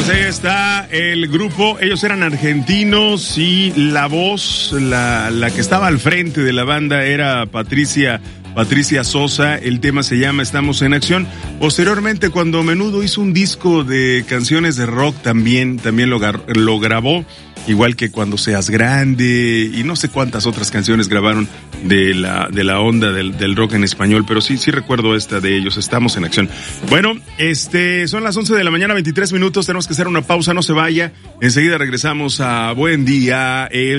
Ahí está el grupo, ellos eran argentinos y la voz, la que estaba al frente de la banda era Patricia Sosa. El tema se llama Estamos en Acción. Posteriormente, cuando Menudo hizo un disco de canciones de rock, también lo grabó, igual que Cuando Seas Grande y no sé cuántas otras canciones grabaron de la onda del rock en español, pero sí recuerdo esta de ellos, Estamos en Acción. Bueno, son las 11 de la mañana, 23 minutos, tenemos que hacer una pausa, no se vaya, enseguida regresamos a Buen Día.